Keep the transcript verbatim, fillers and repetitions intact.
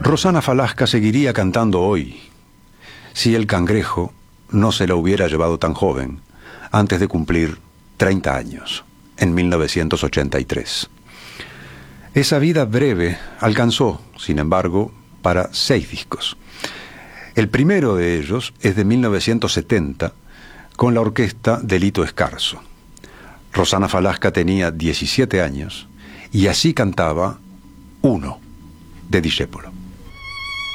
Rosana Falasca seguiría cantando hoy si el Cangrejo no se la hubiera llevado tan joven, antes de cumplir treinta años, en mil novecientos ochenta y tres. Esa vida breve alcanzó, sin embargo, para seis discos. El primero de ellos es de mil novecientos setenta, con la orquesta de Lito Escarzo. Rosana Falasca tenía diecisiete años y así cantaba Uno, de Discépolo.